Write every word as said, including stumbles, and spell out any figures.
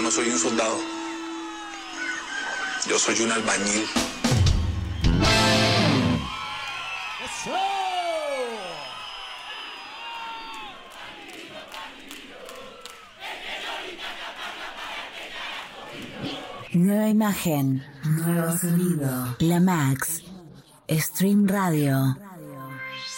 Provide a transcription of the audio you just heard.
no soy un soldado. Yo soy un albañil. Nueva imagen, nuevo sonido. La Max, Stream Radio.